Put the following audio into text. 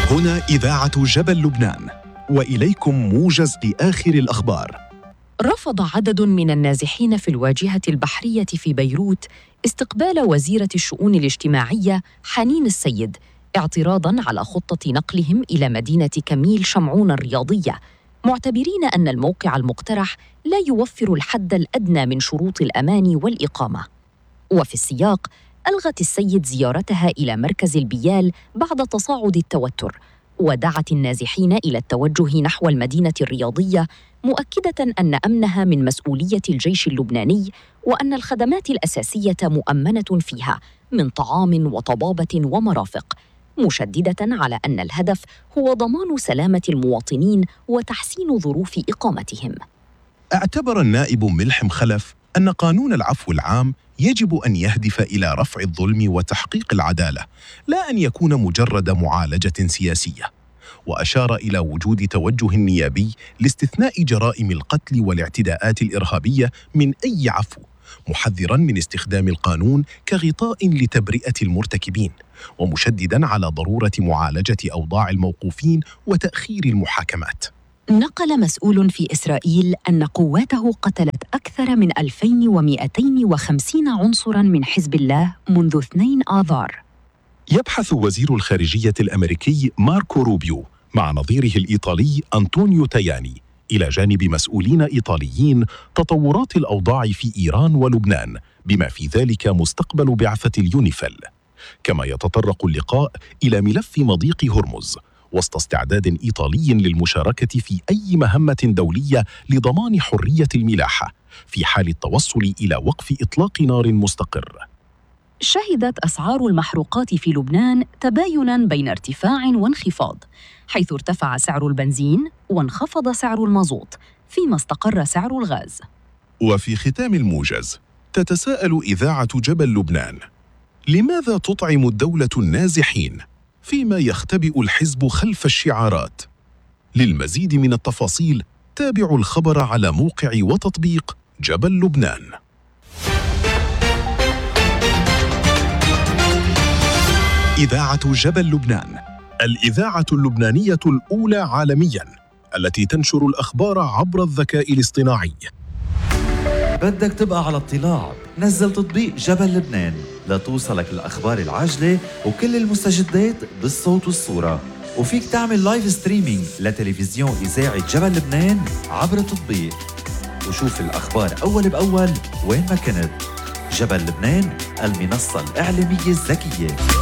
هنا إذاعة جبل لبنان، وإليكم موجز لآخر الأخبار. رفض عدد من النازحين في الواجهة البحرية في بيروت استقبال وزيرة الشؤون الاجتماعية حنين السيد، اعتراضاً على خطة نقلهم إلى مدينة كميل شمعون الرياضية، معتبرين أن الموقع المقترح لا يوفر الحد الأدنى من شروط الأمان والإقامة. وفي السياق، ألغت السيد زيارتها إلى مركز البيال بعد تصاعد التوتر، ودعت النازحين إلى التوجه نحو المدينة الرياضية، مؤكدة أن أمنها من مسؤولية الجيش اللبناني، وأن الخدمات الأساسية مؤمنة فيها من طعام وطبابة ومرافق، مشددة على أن الهدف هو ضمان سلامة المواطنين وتحسين ظروف إقامتهم. اعتبر النائب ملحم خلف أن قانون العفو العام يجب أن يهدف إلى رفع الظلم وتحقيق العدالة، لا أن يكون مجرد معالجة سياسية، وأشار إلى وجود توجه نيابي لاستثناء جرائم القتل والاعتداءات الإرهابية من أي عفو، محذراً من استخدام القانون كغطاء لتبرئة المرتكبين، ومشدداً على ضرورة معالجة أوضاع الموقوفين وتأخير المحاكمات. نقل مسؤول في إسرائيل أن قواته قتلت أكثر من 2250 عنصراً من حزب الله منذ 2 آذار. يبحث وزير الخارجية الأمريكي ماركو روبيو مع نظيره الإيطالي أنطونيو تاياني إلى جانب مسؤولين إيطاليين تطورات الأوضاع في إيران ولبنان، بما في ذلك مستقبل بعثة اليونيفيل. كما يتطرق اللقاء إلى ملف مضيق هرمز، وسط استعداد إيطالي للمشاركة في أي مهمة دولية لضمان حرية الملاحة في حال التوصل إلى وقف إطلاق نار مستقر. شهدت أسعار المحروقات في لبنان تبايناً بين ارتفاع وانخفاض، حيث ارتفع سعر البنزين وانخفض سعر المازوت، فيما استقر سعر الغاز. وفي ختام الموجز، تتساءل إذاعة جبل لبنان: لماذا تطعم الدولة النازحين فيما يختبئ الحزب خلف الشعارات؟ للمزيد من التفاصيل تابعوا الخبر على موقع وتطبيق جبل لبنان. إذاعة جبل لبنان، الإذاعة اللبنانية الأولى عالمياً التي تنشر الأخبار عبر الذكاء الاصطناعي. بدك تبقى على اطلاع؟ نزل تطبيق جبل لبنان لتوصلك الأخبار العاجلة وكل المستجدات بالصوت والصورة، وفيك تعمل لايف ستريمينج لتلفزيون إذاعة جبل لبنان عبر التطبيق، وشوف الأخبار أول بأول وين ما كنت. جبل لبنان، المنصة الإعلامية الذكية.